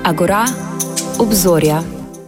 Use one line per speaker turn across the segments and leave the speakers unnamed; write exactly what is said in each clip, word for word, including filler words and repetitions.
Agora, obzorja.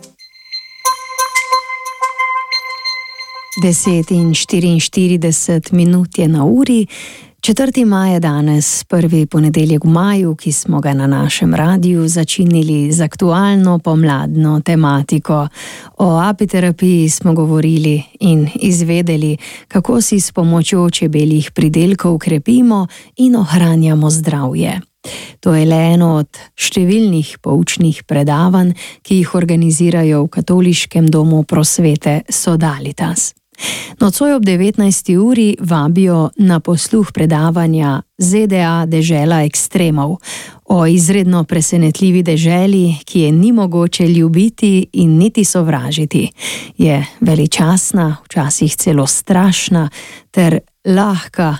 deset in štiriinštirideset minut je na uri, četrti maj je danes, prvi ponedeljek v maju, ki smo ga na našem radiju začinili z aktualno pomladno tematiko. O apiterapiji smo govorili in izvedeli, kako si s pomočjo čebeljih pridelkov krepimo in ohranjamo zdravje. To je le eno od številnih poučnih predavanj, ki jih organizirajo v Katoliškem domu prosvete Sodalitas. Nocoj ob devetnajsti uri vabijo na posluh predavanja Z D A dežela ekstremov, o izredno presenetljivi deželi, ki je ni mogoče ljubiti in niti sovražiti. Je veličastna, včasih celo strašna, ter lahka,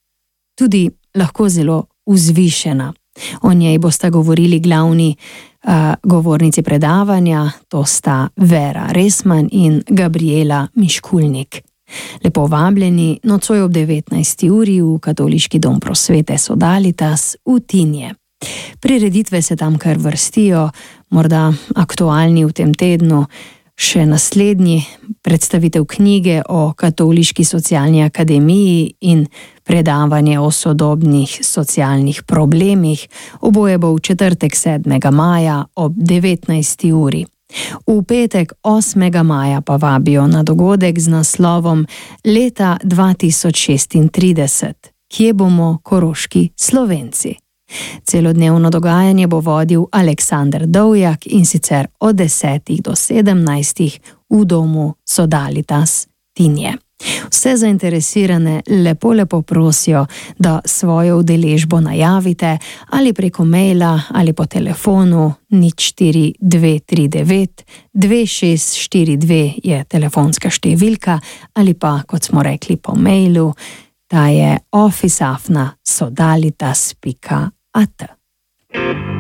tudi lahko zelo vzvišena. O njej bosta govorili glavni uh, govornici predavanja, to sta Vera Resman in Gabriela Miškulnik. Lepo vabljeni nocoj ob devetnajsti uri v Katoliški dom prosvete Sodalitas v Tinje. Prireditve se tam kar vrstijo, morda aktualni v tem tednu, še naslednji predstavitev knjige o Katoliški socialni akademiji in predavanje o sodobnih socialnih problemih. Oboje bo v četrtek sedmega maja ob devetnajsti uri. V petek osmega maja pa vabijo na dogodek z naslovom Leta dva tisoč šestintrideset. Kje bomo koroški Slovenci? Celodnevno dogajanje bo vodil Aleksander Dovjak in sicer od desetih do sedemnajstih v domu Sodalitas Tinje. Vse zainteresirane lepo lepo prosijo, da svojo udeležbo najavite ali preko maila ali po telefonu nič štiri dve tri devet dve šest štiri dve je telefonska številka ali pa, kot smo rekli, po mailu, ta je office afna sodalitas pika at.